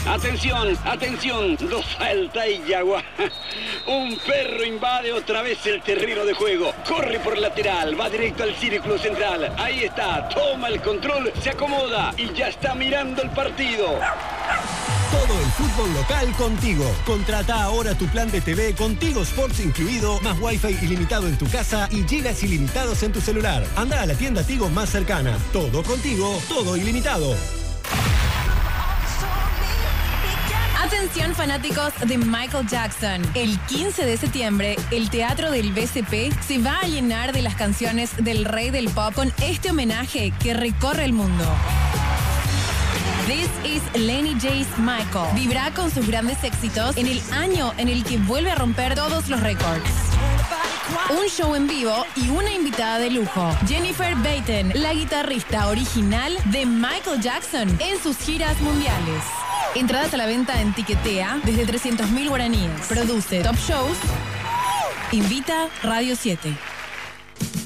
Atención, atención, dos Salta y Yagua. Un perro invade otra vez el terreno de juego. Corre por lateral, va directo al círculo central. Ahí está, toma el control, se acomoda y ya está mirando el partido. Todo el fútbol local contigo. Contrata ahora tu plan de TV con Tigo Sports incluido, más Wi-Fi ilimitado en tu casa y gigas ilimitados en tu celular. Anda a la tienda Tigo más cercana. Todo contigo, todo ilimitado. Atención fanáticos de Michael Jackson. El 15 de septiembre, el Teatro del BCP se va a llenar de las canciones del rey del pop con este homenaje que recorre el mundo. This is Lenny J's Michael. Vivirá con sus grandes éxitos en el año en el que vuelve a romper todos los récords. Un show en vivo y una invitada de lujo. Jennifer Batten, la guitarrista original de Michael Jackson en sus giras mundiales. Entradas a la venta en Tiquetea desde 300.000 guaraníes. Produce Top Shows. Invita Radio 7.